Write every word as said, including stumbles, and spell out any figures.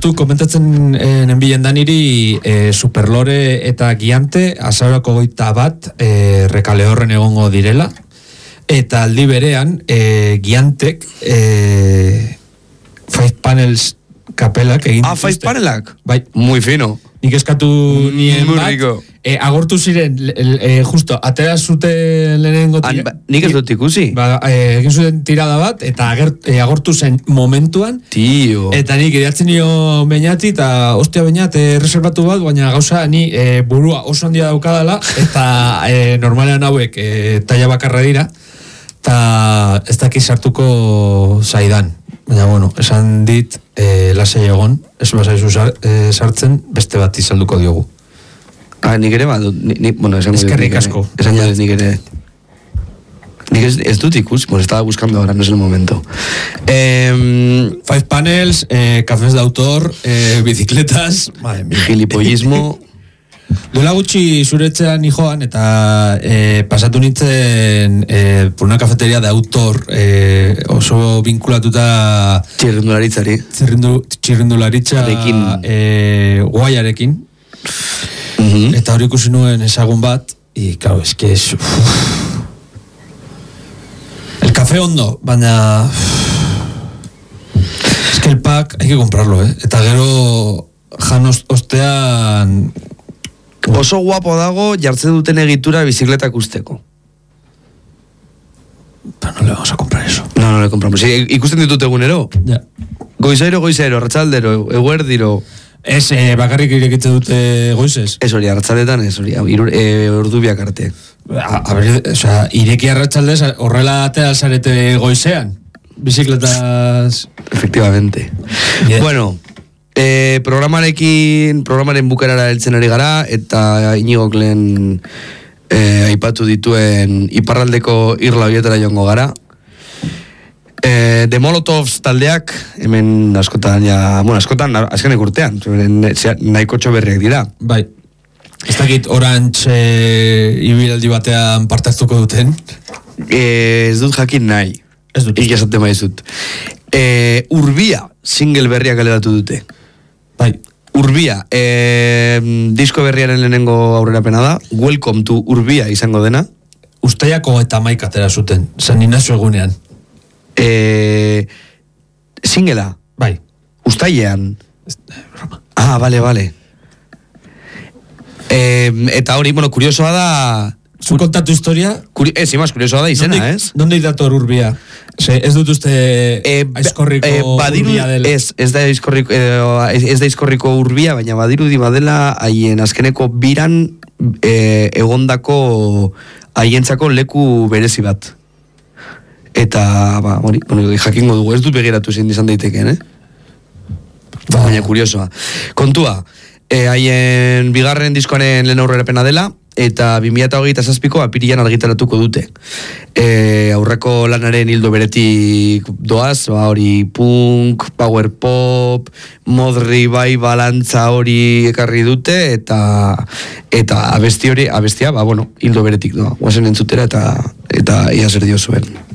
justu komentatzen eh, nenbilen daniri eh, Superlore eta Giante azarako goita bat eh, rekale horren egongo direla eta aldi berean eh, Giantek eh, Five Panels kapelak egin ah, Five Panelak? Bai. Muy fino. Nik eskatu nien Muy bat, rico. e, agortu ziren, e, justo, atera zuten lehenengo tira... An, nik ez dut ikusi. Ba, e, egin zuten tirada bat, eta ager, e, agortu zen momentuan. Tio. Eta nik idatzen nio Beñati, eta ostia Beñat, e, reservatu bat, baina gauza, ni e, burua oso handia daukadala, eta e, normalean hauek e, taila bakarra dira, eta ez dakiz sartuko zaidan. Baina, bueno, esan dit, eh, lasai egon, ez basaizu sar, eh, sartzen, beste bat izalduko diogu. Ah, nik ere badu, ni, ni, bueno, esan Eskerrik asko. Esan dut nik ere. Nik ez, ez dut ikus, bueno, estaba buscando ahora, no es el momento. Eh, Five Panels, eh, cafés de autor, eh, bicicletas, madre mía. Gilipollismo. Duela gutxi zuretzean nijoan, eta eh, pasatu nintzen eh, por una cafeteria de autor eh, oso vinculatuta Txirrindularitzari. Txirrindu, txirrindularitza eh, guaiarekin. Uh-huh. Eta hori ikusi nuen ezagun bat, y claro, es que es... Uf. El café ondo, baina... Es que el pack hay que comprarlo, eh? Eta gero jan ostean... Oso guapo dago jartzen duten egitura bizikletak usteko. Pero no le vamos a comprar eso. No, no le compramos. Sí, ikusten ditut egunero. Ja. Goizero, goizero, arratsaldero, eguerdiro. Ez, eh, bakarrik irekitze dute goizez. Ez hori, arratsaldetan ez hori, irur, e, ordu biak arte. A, a ver, o sea, ireki arratsaldez horrela atea zarete goizean. Bizikletas... Efectivamente. Yeah. Bueno... E, programarekin, programaren bukarara heltzen ari gara, eta Iñigok lehen e, aipatu dituen iparraldeko irla bietara joango gara. E, The Molotovs taldeak, hemen askotan, ja, bueno, askotan, azkenek urtean, nahiko txoberriak dira. Bai. Ez dakit Orange e, ibilaldi batean parte hartuko duten? E, ez dut jakin nahi. Ez dut. Ik esaten maizut. E, Urbia, single berriak kaleratu dute. Bai. Urbia, e, disko berriaren lehenengo aurrerapena da. Welcome to Urbia izango dena. Uztaiako eta maikatera zuten, San Ignacio egunean. E, singela? Bai. Uztailean? Ah, bale, bale. E, eta hori, bueno, kuriosoa da... Zu kontatu historia? Kuri, ez, imaz, kuriosoa da izena, Nondik, ez? Nondik dator Urbia? Se, ez dut uste e, aizkorriko e, badiru, Urbia dela. Ez, ez da aizkorriko, e, ez da aizkorriko Urbia, baina badirudi badela haien azkeneko biran e, egondako haientzako leku berezi bat. Eta, ba, hori, bueno, jakingo dugu, ez dut begiratu zein izan daiteken, eh? Ba. Baina kuriosoa. Kontua, e, haien bigarren diskoaren lehen aurrerapena dela, eta bi mila hogeita zazpiko apirian argitaratuko dute. E, aurreko lanaren hildo beretik doaz, ba, hori punk, power pop, modri bai balantza hori ekarri dute, eta eta abesti hori, abestia, ba, bueno, hildo beretik doa. Guazen entzutera eta, eta ia zer dio zuen.